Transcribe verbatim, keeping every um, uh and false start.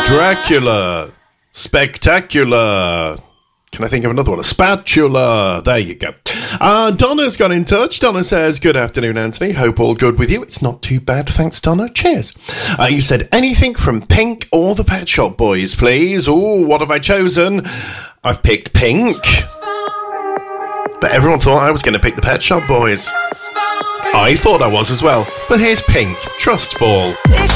Dracula. Spectacular. Can I think of another one? A spatula. There you go. Uh, Donna's got in touch. Donna says, good afternoon, Anthony. Hope all good with you. It's not too bad. Thanks, Donna. Cheers. Uh, you said anything from Pink or the Pet Shop Boys, please. Ooh, what have I chosen? I've picked Pink. But everyone thought I was going to pick the Pet Shop Boys. I thought I was as well. But here's Pink. Trust Fall.